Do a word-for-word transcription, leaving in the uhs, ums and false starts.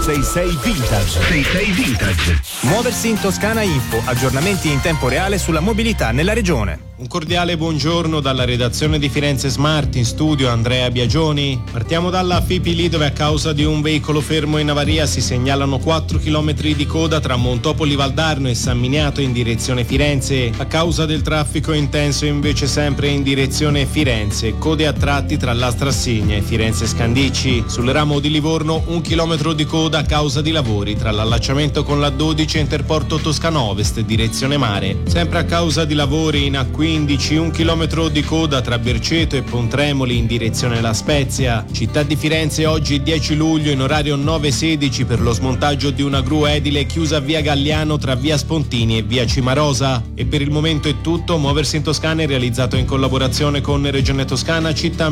sei sei Vintage. sei sei Vintage. Muoversi in Toscana Info, aggiornamenti in tempo reale sulla mobilità nella regione. Un cordiale buongiorno dalla redazione di Firenze Smart, in studio Andrea Biagioni. Partiamo dalla Fipili, dove a causa di un veicolo fermo in avaria si segnalano quattro chilometri di coda tra Montopoli Valdarno e San Miniato in direzione Firenze. A causa del traffico intenso invece sempre in direzione Firenze, code a tratti tra la Strassigna e Firenze Scandicci. Sul ramo di Livorno un chilometro di coda a causa di lavori tra l'allacciamento con la dodici e Interporto Toscano Ovest direzione mare. Sempre a causa di lavori in A quindici un chilometro di coda tra Berceto e Pontremoli in direzione La Spezia. Città di Firenze oggi dieci luglio in orario nove sedici per lo smontaggio di una gru edile chiusa a via Galliano tra via Spontini e via Cimarosa. E per il momento è tutto. Muoversi in Toscana è realizzato in collaborazione con Regione Toscana, Città